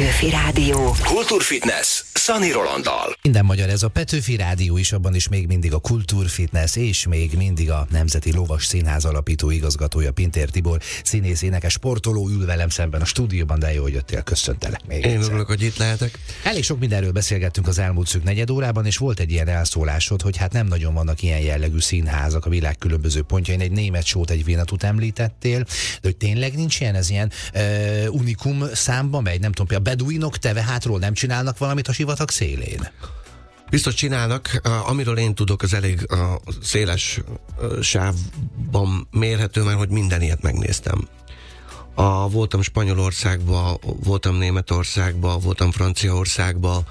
Petőfi Rádió. Kultúrfitness Szani Rolanddal. Minden magyar, ez a Petőfi Rádió is, abban is még mindig a Kultúrfitness, és még mindig a Nemzeti Lovas Színház alapító igazgatója, Pintér Tibor, színész, énekes, sportoló ül velem szemben a stúdióban, de jó, hogy jöttél, köszöntelek még Én egyszer. örülök, hogy itt lehetek. Elég sok mindenről beszélgettünk az elmúlt szűk negyed órában, és volt egy ilyen elszólásod, hogy hát nem nagyon vannak ilyen jellegű színházak a világ különböző pontjain. Egy német sót, egy Winnetout említettél, de hogy tényleg nincs ilyen, ez ilyen unikum számba megy, nem tudom, például a beduinok Tevehátról nem csinálnak valamit a sivatag szélén? Biztos csinálnak, amiről én tudok, az elég széles sávban mérhető, mert hogy minden ilyet megnéztem. Voltam Spanyolországban, voltam Németországban, voltam Franciaországban.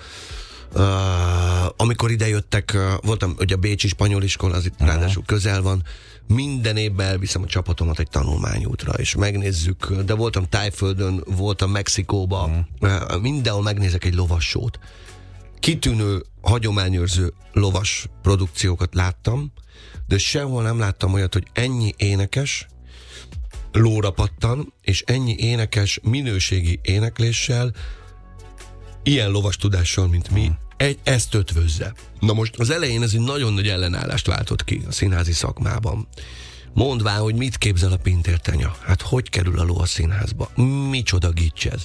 Amikor idejöttek, voltam ugye a bécsi spanyol iskola, az itt ráadásul közel van. Minden évben elviszem a csapatomat egy tanulmányútra, és megnézzük, de voltam Tájföldön, voltam Mexikóban, mindenhol megnézek egy lovassót. Kitűnő, hagyományőrző lovas produkciókat láttam, de sehol nem láttam olyat, hogy ennyi énekes lóra pattan, és ennyi énekes minőségi énekléssel, ilyen lovas tudással, mint mi, ezt ötvözze. Na most az elején ez egy nagyon nagy ellenállást váltott ki a színházi szakmában. Mondván, hogy mit képzel a Pintér Tenya? Hát hogy kerül a ló a színházba? Micsoda gics ez?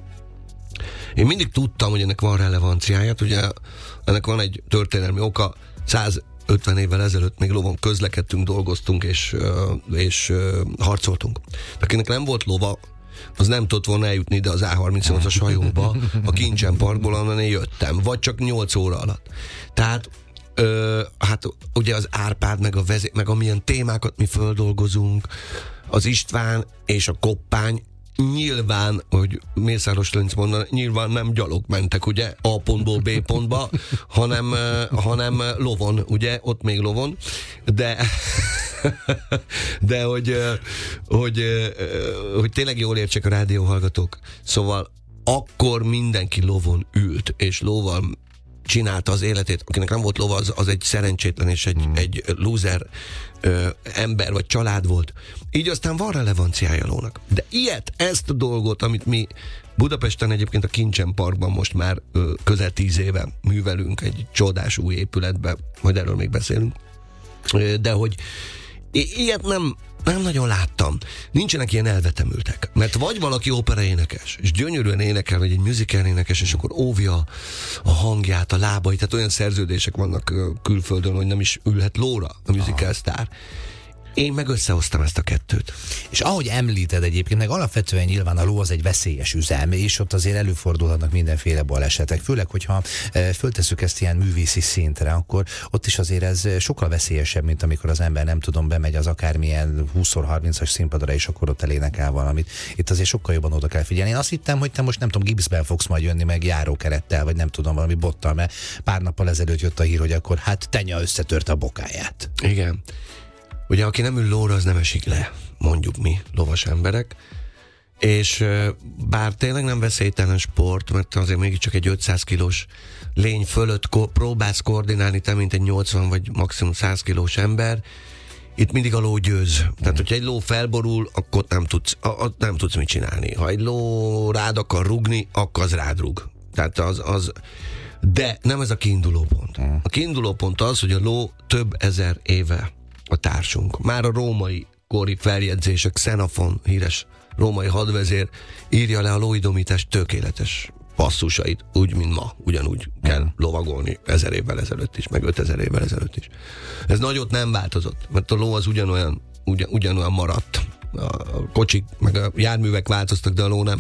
Én mindig tudtam, hogy ennek van relevanciája, ugye ennek van egy történelmi oka, 150 évvel ezelőtt még lovon közlekedtünk, dolgoztunk és harcoltunk. De akinek nem volt lova, az nem tudott volna eljutni ide az A38-as hajóba, a Kincsen Parkból, ahonnan én jöttem, vagy csak 8 óra alatt. Tehát hát ugye az Árpád, meg amilyen témákat mi földolgozunk, az István és a Koppány, nyilván, hogy Mészáros Lőrinc mondaná, nyilván nem gyalog mentek, ugye, A pontból B pontba, hanem lovon, ugye, ott még lovon, de hogy tényleg jól értsék a rádióhallgatók. Szóval akkor mindenki lovon ült, és lóval csinálta az életét. Akinek nem volt lova, az egy szerencsétlen és egy loser ember vagy család volt. Így aztán van relevanciája lónak. De ezt a dolgot, amit mi Budapesten egyébként a Kincsen Parkban most már közel 10 éve művelünk egy csodás új épületbe, majd erről még beszélünk, de hogy ilyet nem nagyon láttam. Nincsenek ilyen elvetemültek. Mert vagy valaki operaénekes, és gyönyörűen énekel, vagy egy musical énekes, és akkor óvja a hangját, a lábait, tehát olyan szerződések vannak külföldön, hogy nem is ülhet lóra a musical sztár. Én meg összehoztam ezt a kettőt. És ahogy említed egyébként, meg alapvetően nyilván a ló az egy veszélyes üzem, és ott azért előfordulhatnak mindenféle balesetek. Főleg, hogyha föltesszük ezt ilyen művészi szintre, akkor ott is azért ez sokkal veszélyesebb, mint amikor az ember, nem tudom, bemegy az akármilyen 20x30-as színpadra, és akkor ott elénekel valamit. Itt azért sokkal jobban oda kell figyelni. Én azt hittem, hogy te most nem tudom, gipszben fogsz majd jönni, meg járókerettel, vagy nem tudom, valami bottal, mert pár nappal ezelőtt jött a hír, hogy akkor hát Tenya összetörte a bokáját. Igen. Ugye, aki nem ül lóra, az nem esik le, mondjuk mi, lovas emberek. És bár tényleg nem veszélytelen sport, mert azért mégiscsak egy 500 kilós lény fölött próbálsz koordinálni, te mint egy 80 vagy maximum 100 kilós ember, itt mindig a ló győz. Tehát, hogyha egy ló felborul, akkor nem tudsz mit csinálni. Ha egy ló rád akar rugni, akkor az rád rug. Tehát de nem ez a kiinduló pont. A kiinduló pont az, hogy a ló több ezer éve a társunk. Már a római kori feljegyzések, Xenofon, híres római hadvezér írja le a lóidomítás tökéletes passzusait, úgy, mint ma. Ugyanúgy kell lovagolni 1000 évvel ezelőtt is, meg 5000 évvel ezelőtt is. Ez nagyot nem változott, mert a ló az ugyanolyan maradt. A kocsik, meg a járművek változtak, de a ló nem.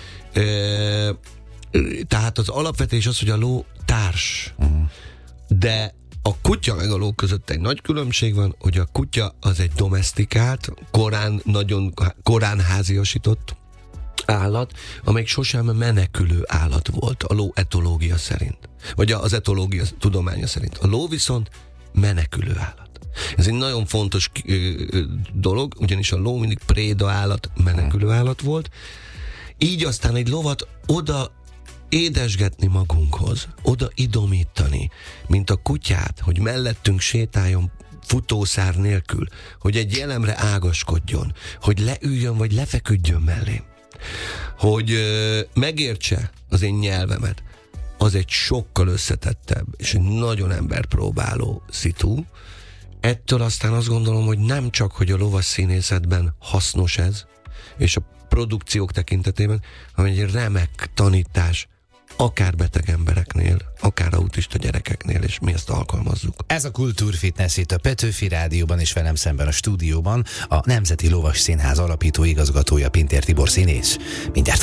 Tehát az alapvetés az, hogy a ló társ. De a kutya meg a ló között egy nagy különbség van, hogy a kutya az egy domesztikált, nagyon korán háziasított állat, amelyik sosem menekülő állat volt a ló etológia szerint. Vagy az etológia tudománya szerint. A ló viszont menekülő állat. Ez egy nagyon fontos dolog, ugyanis a ló mindig préda állat, menekülő állat volt. Így aztán egy lovat oda édesgetni magunkhoz, oda idomítani, mint a kutyát, hogy mellettünk sétáljon futószár nélkül, hogy egy jelemre ágaskodjon, hogy leüljön vagy lefeküdjön mellé. hogy megértse az én nyelvemet, az egy sokkal összetettebb, és egy nagyon emberpróbáló szitu. Ettől aztán azt gondolom, hogy nem csak, hogy a lovas színészetben hasznos ez, és a produkciók tekintetében, hanem egy remek tanítás, akár beteg embereknél, akár autista gyerekeknél, és mi ezt alkalmazzuk. Ez a Kultúrfitness itt a Petőfi Rádióban, és velem szemben a stúdióban a Nemzeti Lovas Színház alapító igazgatója, Pintér Tibor színész. Mindjárt